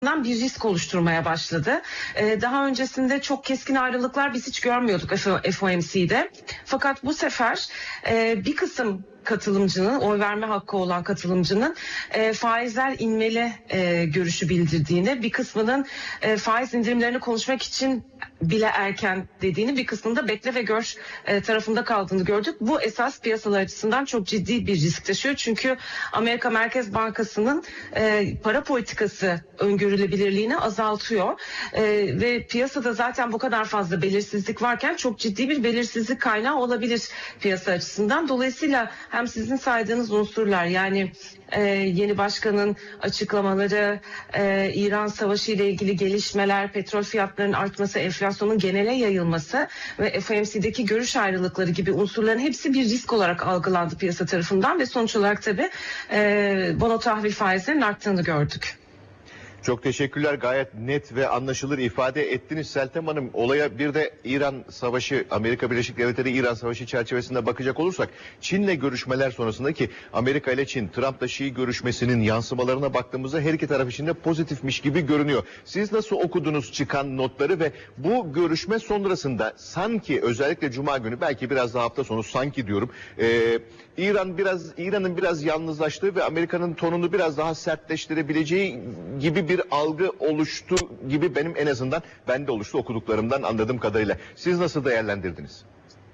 bir risk oluşturmaya başladı. Daha öncesinde çok keskin ayrılıklar biz hiç görmüyorduk FOMC'de. Fakat bu sefer bir kısım katılımcının, oy verme hakkı olan katılımcının faizler inmeli görüşü bildirdiğini, bir kısmının faiz indirimlerini konuşmak için bile erken dediğini, bir kısmında bekle ve gör tarafında kaldığını gördük. Bu esas piyasalar açısından çok ciddi bir risk taşıyor. Çünkü Amerika Merkez Bankası'nın para politikası öngörülebilirliğini azaltıyor. Ve piyasada zaten bu kadar fazla belirsizlik varken çok ciddi bir belirsizlik kaynağı olabilir piyasa açısından. Dolayısıyla hem sizin saydığınız unsurlar, yani yeni başkanın açıklamaları, İran Savaşı ile ilgili gelişmeler, petrol fiyatlarının artması, enflasyonun genele yayılması ve FOMC'deki görüş ayrılıkları gibi unsurların hepsi bir risk olarak algılandı piyasa tarafından ve sonuç olarak tabii bono tahvil faizlerinin arttığını gördük. Çok teşekkürler. Gayet net ve anlaşılır ifade ettiniz Seltem Hanım. Olaya bir de İran Savaşı, Amerika Birleşik Devletleri İran Savaşı çerçevesinde bakacak olursak, Çin'le görüşmeler sonrasında ki Amerika ile Çin, Trump'la Şii görüşmesinin yansımalarına baktığımızda her iki taraf için de pozitifmiş gibi görünüyor. Siz nasıl okudunuz çıkan notları ve bu görüşme sonrasında sanki özellikle Cuma günü, belki biraz da hafta sonu, sanki diyorum, İran'ın biraz yalnızlaştığı ve Amerika'nın tonunu biraz daha sertleştirebileceği gibi bir algı oluştu gibi, benim en azından bende oluştu okuduklarımdan anladığım kadarıyla. Siz nasıl değerlendirdiniz?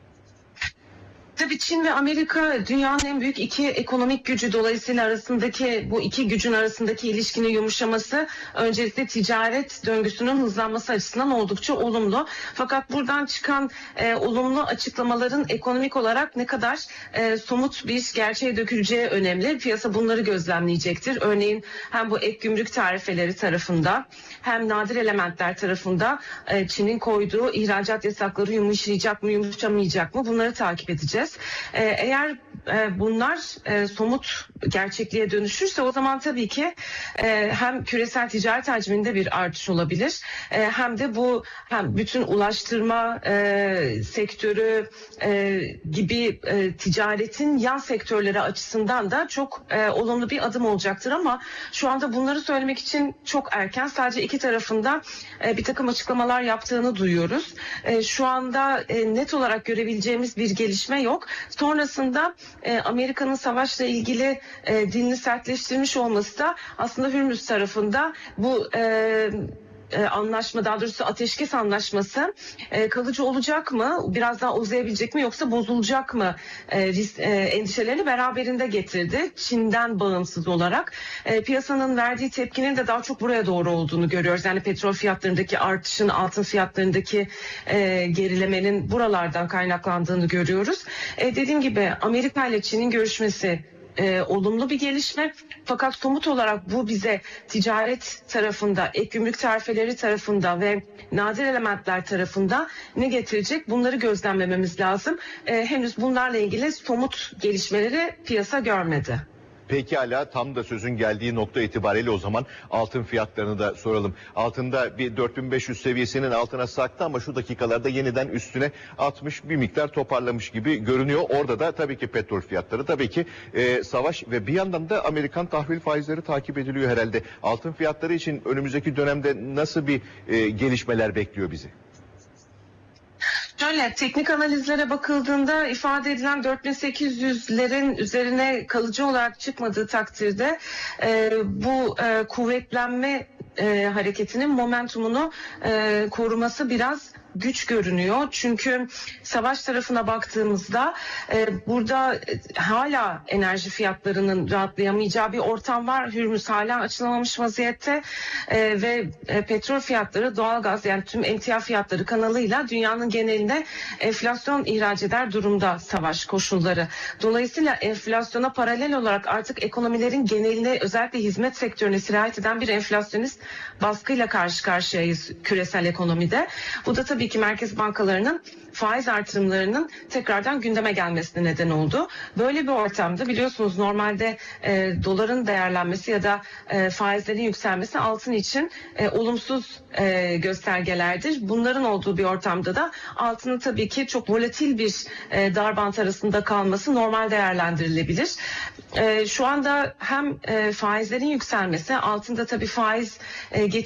Tabii Çin ve Amerika dünyanın en büyük iki ekonomik gücü, dolayısıyla bu iki gücün arasındaki ilişkinin yumuşaması öncelikle ticaret döngüsünün hızlanması açısından oldukça olumlu. Fakat buradan çıkan olumlu açıklamaların ekonomik olarak ne kadar somut bir gerçeğe döküleceği önemli. Piyasa bunları gözlemleyecektir. Örneğin hem bu ek gümrük tarifeleri tarafında hem nadir elementler tarafında Çin'in koyduğu ihracat yasakları yumuşayacak mı, yumuşamayacak mı, bunları takip edeceğiz. Eğer bunlar somut gerçekliğe dönüşürse o zaman tabii ki hem küresel ticaret hacminde bir artış olabilir, hem de hem bütün ulaştırma sektörü gibi ticaretin yan sektörleri açısından da çok olumlu bir adım olacaktır. Ama şu anda bunları söylemek için çok erken. Sadece iki tarafında bir takım açıklamalar yaptığını duyuyoruz. Şu anda net olarak görebileceğimiz bir gelişme yok. Sonrasında Amerika'nın savaşla ilgili dilini sertleştirmiş olması da aslında Hürmüz tarafında bu anlaşma, daha doğrusu ateşkes anlaşması kalıcı olacak mı, biraz daha uzayabilecek mi, yoksa bozulacak mı endişelerini beraberinde getirdi. Çin'den bağımsız olarak piyasanın verdiği tepkinin de daha çok buraya doğru olduğunu görüyoruz. Yani petrol fiyatlarındaki artışın, altın fiyatlarındaki gerilemenin buralardan kaynaklandığını görüyoruz. Dediğim gibi Amerika ile Çin'in görüşmesi olumlu bir gelişme. Fakat somut olarak bu bize ticaret tarafında, ek gümrük tarifeleri tarafında ve nadir elementler tarafında ne getirecek? Bunları gözlemlememiz lazım. Henüz bunlarla ilgili somut gelişmeleri piyasa görmedi. Pekala, tam da sözün geldiği nokta itibariyle o zaman altın fiyatlarını da soralım. Altında bir 4500 seviyesinin altına sarktı ama şu dakikalarda yeniden üstüne 60 bir miktar toparlamış gibi görünüyor. Orada da tabii ki petrol fiyatları, tabii ki savaş ve bir yandan da Amerikan tahvil faizleri takip ediliyor herhalde. Altın fiyatları için önümüzdeki dönemde nasıl bir gelişmeler bekliyor bizi? Şöyle, teknik analizlere bakıldığında ifade edilen 4800'lerin üzerine kalıcı olarak çıkmadığı takdirde bu kuvvetlenme hareketinin momentumunu koruması biraz güç görünüyor. Çünkü savaş tarafına baktığımızda burada hala enerji fiyatlarının rahatlayamayacağı bir ortam var. Hürmüz hala açılamamış vaziyette ve petrol fiyatları, doğalgaz, yani tüm emtia fiyatları kanalıyla dünyanın genelinde enflasyon ihraç eder durumda savaş koşulları. Dolayısıyla enflasyona paralel olarak artık ekonomilerin geneline, özellikle hizmet sektörüne sirayet eden bir enflasyonist baskıyla karşı karşıyayız küresel ekonomide. Bu da tabii tabii ki merkez bankalarının faiz artırımlarının tekrardan gündeme gelmesine neden oldu. Böyle bir ortamda biliyorsunuz normalde doların değerlenmesi ya da faizlerin yükselmesi altın için olumsuz göstergelerdir. Bunların olduğu bir ortamda da altının tabii ki çok volatil bir dar bant arasında kalması normal değerlendirilebilir. Şu anda hem faizlerin yükselmesi, altında tabii faiz